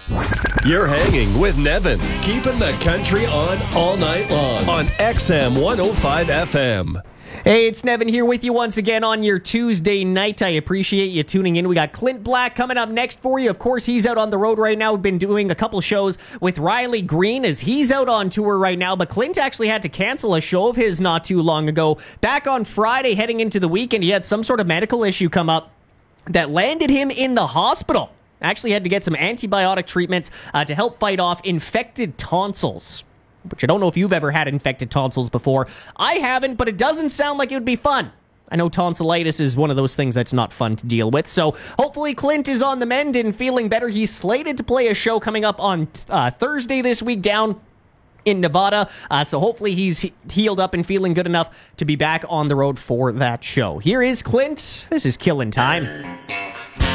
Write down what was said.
You're hanging with Nevin, keeping the country on all night long on XM 105 FM. Hey, it's Nevin here with you once again on your Tuesday night. I appreciate you tuning in. We got Clint Black coming up next for you. Of course, he's out on the road right now. We've been doing a couple shows with Riley Green as he's out on tour right now. But Clint actually had to cancel a show of his not too long ago. Back on Friday, heading into the weekend, he had some sort of medical issue come up that landed him in the hospital. Actually had to get some antibiotic treatments to help fight off infected tonsils. Which I don't know if you've ever had infected tonsils before. I haven't, but it doesn't sound like it would be fun. I know tonsillitis is one of those things that's not fun to deal with. So hopefully Clint is on the mend and feeling better. He's slated to play a show coming up on Thursday this week down in Nevada. So hopefully he's healed up and feeling good enough to be back on the road for that show. Here is Clint. This is Killing Time.